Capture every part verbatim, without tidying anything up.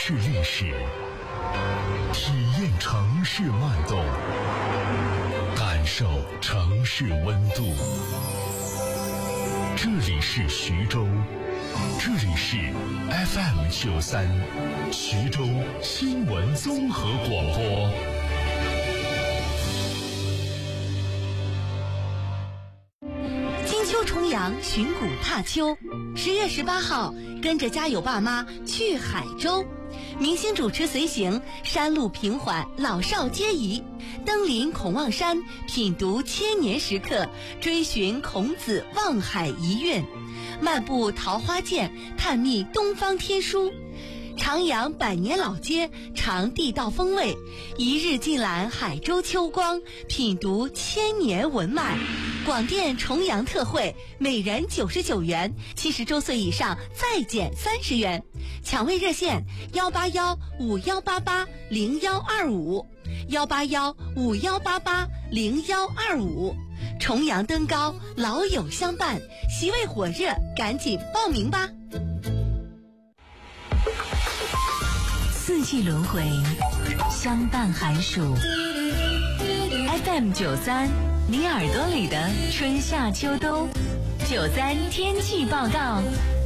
是历史，体验城市脉动，感受城市温度。这里是徐州，这里是 F M 九三，徐州新闻综合广播。 金秋重阳，寻古踏秋。十月十八号，跟着家有爸妈去海州。明星主持随行，山路平缓，老少皆宜。登临孔望山，品读千年石刻，追寻孔子望海遗韵；漫步桃花涧，探秘东方天书。徜徉百年老街，尝地道风味，一日尽览海州秋光，品读千年文脉。广电重阳特惠，每人九十九元，七十周岁以上再减三十元。抢位热线：幺八幺五幺八八零幺二五，幺八幺五幺八八零幺二五。重阳登高，老友相伴，席位火热，赶紧报名吧！ 四季轮回，相伴寒暑。F M 九三，你耳朵里的春夏秋冬。九三天气报告，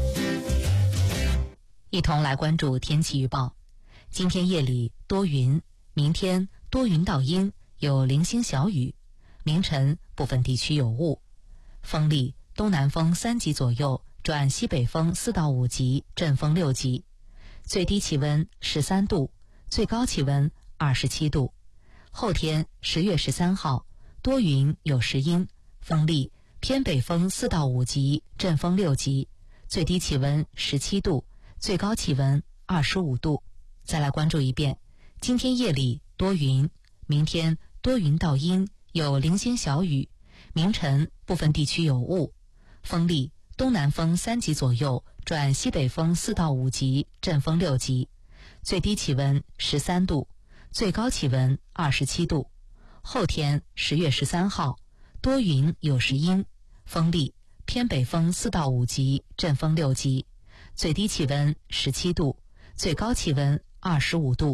一同来关注天气预报。今天夜里多云，明天多云到阴，有零星小雨。凌晨部分地区有雾，风力东南风三级左右，转西北风四到五级，阵风六级。最低气温十三度，最高气温二十七度。后天十月十三号，多云有时阴，风力偏北风四到五级，阵风六级，最低气温十七度，最高气温二十五度。再来关注一遍，今天夜里多云，明天多云到阴，有零星小雨，明晨部分地区有雾，风力东南风三级左右，转西北风四到五级，阵风六级，最低气温十三度，最高气温二十七度。后天十月十三号，多云有时阴，风力偏北风四到五级，阵风六级，最低气温十七度，最高气温二十五度。